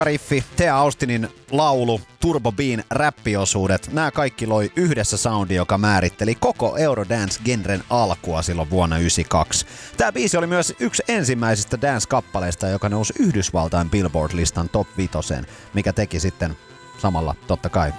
Riffi, Thea Austinin laulu, Turbo Bean räppiosuudet, nämä kaikki loi yhdessä soundi, joka määritteli koko Eurodance-genren alkua silloin vuonna 1992. Tämä biisi oli myös yksi ensimmäisistä dance-kappaleista, joka nousi Yhdysvaltain Billboard-listan top 5, mikä teki sitten samalla totta kai